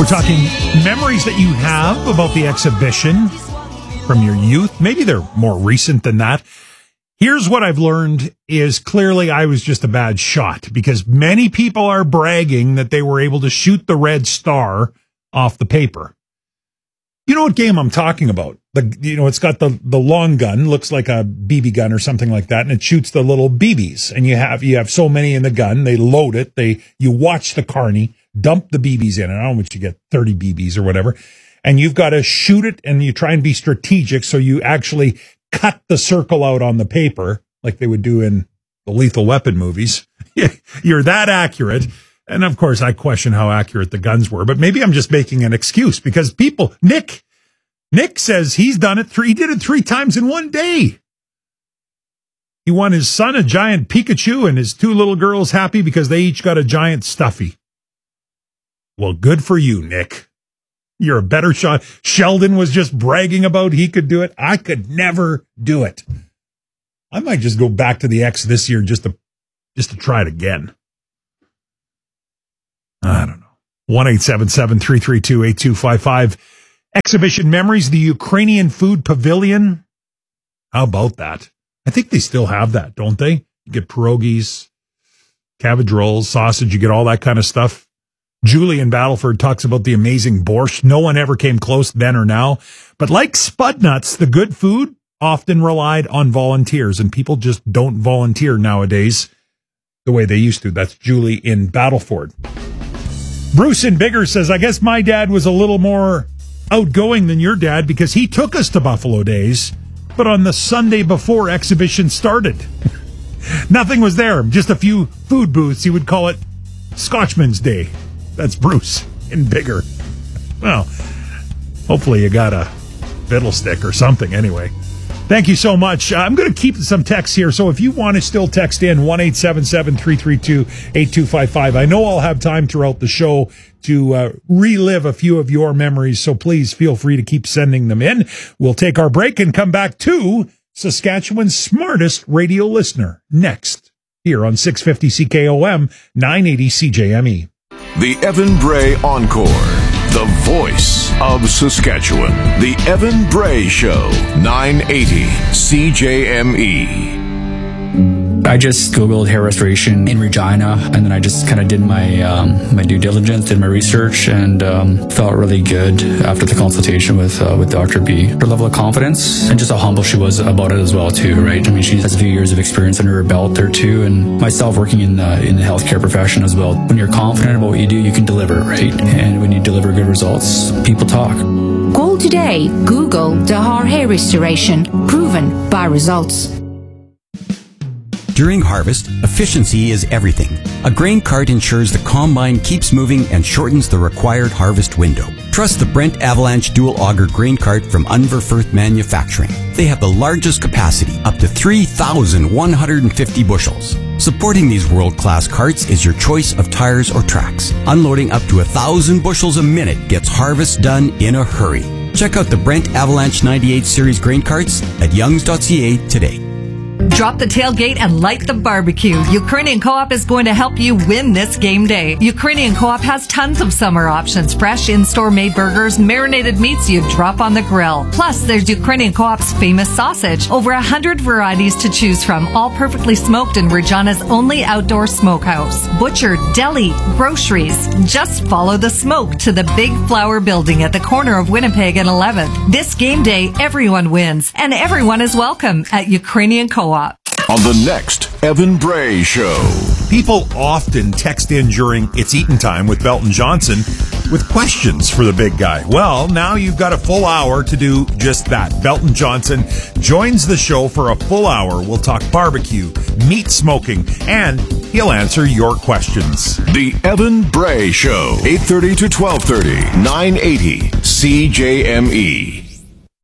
talking memories that you have about the exhibition from your youth. Maybe they're more recent than that. Here's what I've learned is clearly I was just a bad shot, because many people are bragging that they were able to shoot the red star off the paper. You know what game I'm talking about? It's got the long gun, looks like a BB gun or something like that, and it shoots the little BBs. And you have so many in the gun, they load it, you watch the carny dump the BBs in, and I don't know what you get, 30 BBs or whatever, and you've got to shoot it, and you try and be strategic, so you actually cut the circle out on the paper like they would do in the Lethal Weapon movies. You're that accurate. And of course, I question how accurate the guns were, but maybe I'm just making an excuse because Nick says he's done it he did it 3 times in one day. He won his son a giant Pikachu and his 2 little girls happy because they each got a giant stuffy. Well, good for you, Nick. You're a better shot. Sheldon was just bragging about he could do it. I could never do it. I might just go back to the X this year just to try it again. I don't know. 1-877-332-8255. Exhibition memories, the Ukrainian food pavilion. How about that? I think they still have that, don't they? You get pierogies, cabbage rolls, sausage, you get all that kind of stuff. Julie in Battleford talks about the amazing borscht. No one ever came close then or now. But like Spud Nuts, the good food often relied on volunteers, and people just don't volunteer nowadays the way they used to. That's Julie in Battleford. Bruce in Bigger says, I guess my dad was a little more outgoing than your dad because he took us to Buffalo Days, but on the Sunday before exhibition started. Nothing was there, just a few food booths. He would call it Scotchman's Day. That's Bruce in Bigger. Well, hopefully you got a fiddlestick or something anyway. Thank you so much. I'm going to keep some texts here, so if you want to still text in, 1-877-332-8255. I know I'll have time throughout the show to relive a few of your memories, so please feel free to keep sending them in. We'll take our break and come back to Saskatchewan's smartest radio listener next, here on 650 CKOM, 980 CJME. The Evan Bray Encore. The voice of Saskatchewan. The Evan Bray Show, 980 CJME. I just Googled hair restoration in Regina, and then I just kind of did my due diligence, did my research, and felt really good after the consultation with Dr. B. Her level of confidence and just how humble she was about it as well too, right? I mean, she has a few years of experience under her belt there too, and myself working in the healthcare profession as well. When you're confident about what you do, you can deliver, right? And when you deliver good results, people talk. Call today. Google Dahar Hair Restoration. Proven by results. During harvest, efficiency is everything. A grain cart ensures the combine keeps moving and shortens the required harvest window. Trust the Brent Avalanche Dual Auger Grain Cart from Unverfirth Manufacturing. They have the largest capacity, up to 3,150 bushels. Supporting these world-class carts is your choice of tires or tracks. Unloading up to 1,000 bushels a minute gets harvest done in a hurry. Check out the Brent Avalanche 98 Series grain carts at youngs.ca today. Drop the tailgate and light the barbecue. Ukrainian Co-op is going to help you win this game day. Ukrainian Co-op has tons of summer options. Fresh in-store made burgers, marinated meats you drop on the grill. Plus, there's Ukrainian Co-op's famous sausage. Over 100 varieties to choose from, all perfectly smoked in Regina's only outdoor smokehouse. Butcher, deli, groceries. Just follow the smoke to the Big Flower Building at the corner of Winnipeg and 11th. This game day, everyone wins, and everyone is welcome at Ukrainian Co-op. On the next Evan Bray Show. People often text in during It's Eatin' Time with Belton Johnson with questions for the big guy. Well, now you've got a full hour to do just that. Belton Johnson joins the show for a full hour. We'll talk barbecue, meat smoking, and he'll answer your questions. The Evan Bray Show, 8:30 to 12:30, 980 CJME.